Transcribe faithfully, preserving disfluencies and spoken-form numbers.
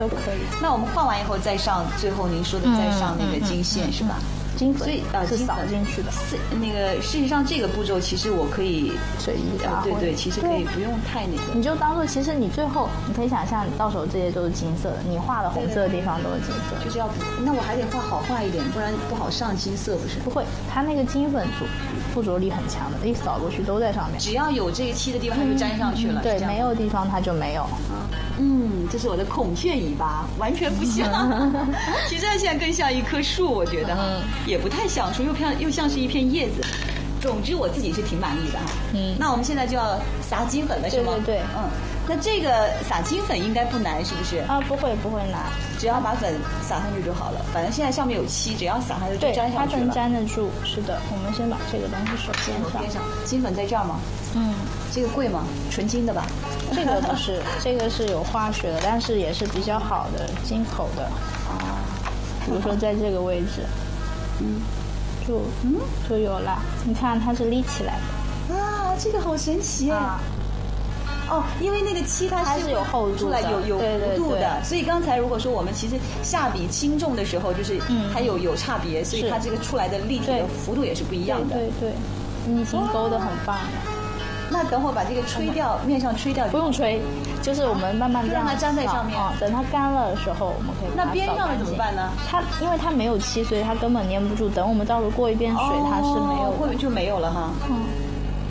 都可以。 那我们换完以后再上，最后您说的再上那个金线、嗯嗯嗯、是吧？ 金粉， 所以呃是扫进去的。 是那个，事实上这个步骤其实我可以随意的、 呃，对对，其实可以不用太那个。 你就当做，其实你最后你可以想象，你到手这些都是金色的，你画的红色的地方都是金色的， 就是要那我还得画好画一点，不然不好上金色，不是？ 不会，它那个金粉着附着力很强的，一扫过去都在上面。 只要有这个漆的地方，它就粘上去了。 嗯、对，没有地方它就没有。 嗯，这是我的孔雀尾巴，完全不像。其实它现在更像一棵树，我觉得哈、嗯，也不太像树，又像又像是一片叶子。总之我自己是挺满意的哈。嗯，那我们现在就要撒金粉了，是吗？ 对对对， 嗯。那这个撒金粉应该不难，是不是？ 啊，不会不会难， 只要把粉撒上去就好了。反正现在上面有漆，只要撒上去就粘上去了。 对，它能粘得住。是的，我们先把这个东西手边上。 边上，金粉在这儿吗？嗯，这个贵吗？纯金的吧？ 这个不是，这个是有化学的，但是也是比较好的进口的。啊，比如说在这个位置，嗯，就嗯就有了。你看它是立起来的。啊，这个好神奇啊！哦，因为那个漆它 是, 它是有厚度的，有有弧度的， 对对对， 所以刚才如果说我们其实下笔轻重的时候，就是它有、嗯、有差别，所以它这个出来的立体的幅度也是不一样的。 对对对，你已经勾得很棒了。 那等会儿把这个吹掉，面上吹掉， 不用吹，就是我们慢慢这样、 啊、让它粘在上面、 哦。等它干了的时候，我们可以把它那边上的怎么办呢？ 它因为它没有漆，所以它根本粘不住。等我们到时候过一遍水，哦、它是没有的， 会就没有了哈。嗯。